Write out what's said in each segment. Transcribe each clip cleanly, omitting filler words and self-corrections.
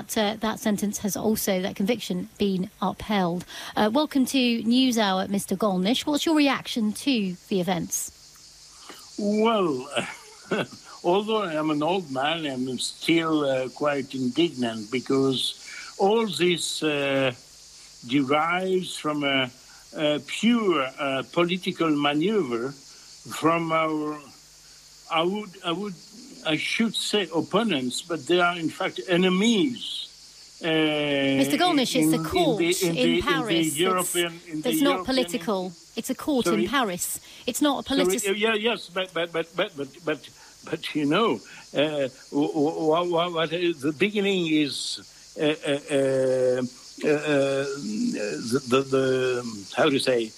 that sentence has also, that conviction, been upheld. Welcome to NewsHour, Mr. Golnish. What's your reaction to the events? Well, although I am an old man, I'm still quite indignant because all this derives from a pure political maneuver from our, I should say opponents, but they are in fact enemies. Mr. Golnish, it's a court in Paris. It's not political. It's a court in Paris. It's not a political. Yes, but you know, what the beginning is the how to say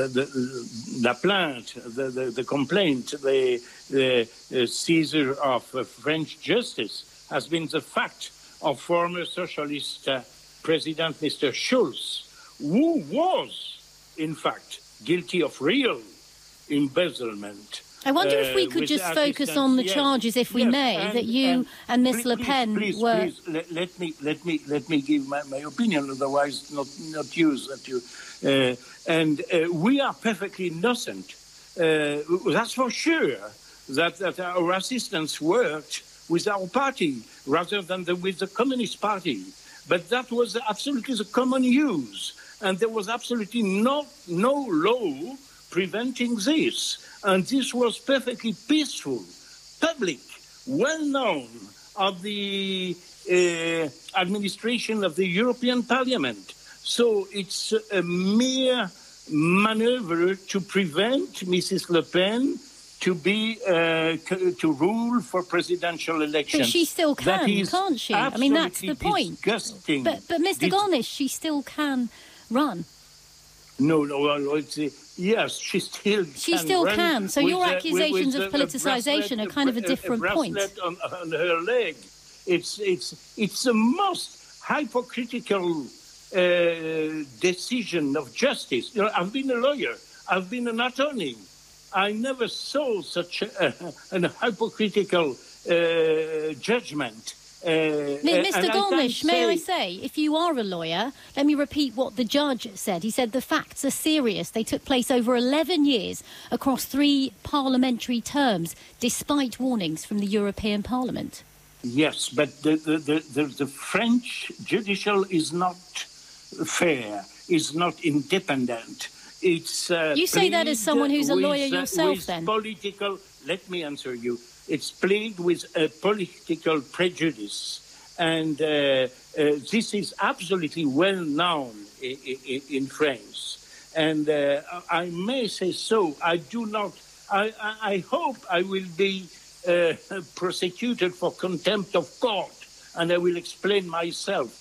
the plainte, the complaint, the seizure of French justice has been the fact of former socialist President Mr. Schulz, who was, in fact, guilty of real embezzlement. I wonder if we could just focus on the charges, if we may, that you and Miss Le Pen were. Please, let me give my opinion, otherwise not use that you. And we are perfectly innocent. That's for sure. That our assistants worked with our party rather than with the Communist Party. But that was absolutely the common use. And there was absolutely no law preventing this. And this was perfectly peaceful, public, well-known of the administration of the European Parliament. So it's a mere maneuver to prevent Mrs. Le Pen to be to rule for presidential elections. But she still can, can't she? I mean, that's the point. Disgusting. But Mr. Golnish, she still can run. No, yes, she still can. So your accusations of politicisation are kind of a different point. On her leg. It's the most hypocritical decision of justice. You know, I've been a lawyer. I've been an attorney. I never saw such an hypocritical judgment. Mr. Golnish, may I say, if you are a lawyer, let me repeat what the judge said. He said the facts are serious. They took place over 11 years across 3 parliamentary terms, despite warnings from the European Parliament. Yes, but the French judicial is not fair, is not independent. It's you say that as someone who's a lawyer yourself, then? Let me answer you. It's plagued with a political prejudice, and this is absolutely well known in France. And I may say so. I do not. I hope I will be prosecuted for contempt of court, and I will explain myself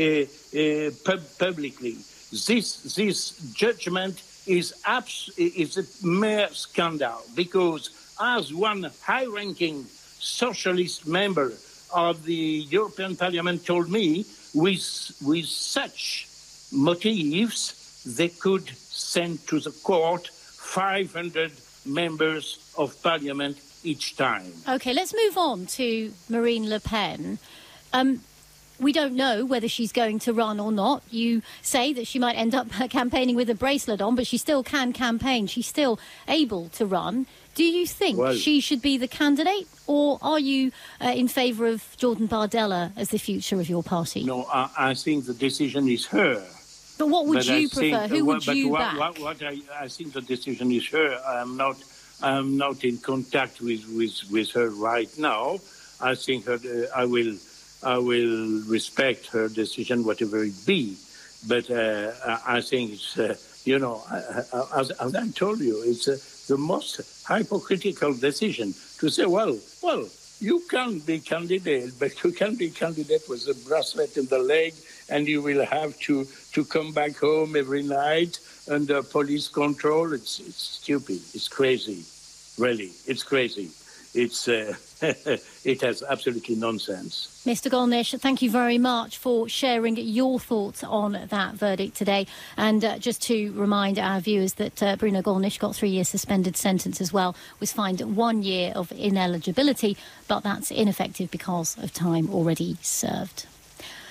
publicly. This judgment is a mere scandal because, as one high-ranking socialist member of the European Parliament told me, with such motives, they could send to the court 500 members of Parliament each time. OK, let's move on to Marine Le Pen. We don't know whether she's going to run or not. You say that she might end up campaigning with a bracelet on, but she still can campaign. She's still able to run. Do you think she should be the candidate, or are you in favour of Jordan Bardella as the future of your party? No, I think the decision is her. But what would you prefer? Who would you back? I think the decision is her. I'm not in contact with her right now. I think I will respect her decision, whatever it be. But I think it's, as I told you, it's the most hypocritical decision to say, well, you can be candidate, but you can be candidate with a bracelet in the leg, and you will have to come back home every night under police control. It's stupid. It's crazy. Really, it's crazy. It's it has absolutely nonsense. Mr. Golnish, thank you very much for sharing your thoughts on that verdict today. And just to remind our viewers that Bruno Golnish got 3 years suspended sentence as well, was fined 1 year of ineligibility, but that's ineffective because of time already served.